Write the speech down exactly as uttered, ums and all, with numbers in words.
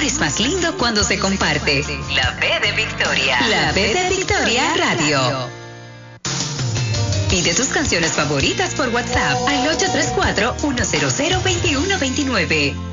es más lindo cuando se comparte. La B de Victoria. La B de Victoria Radio. Pide tus canciones favoritas por WhatsApp al ocho tres cuatro, uno cero cero, dos uno dos nueve.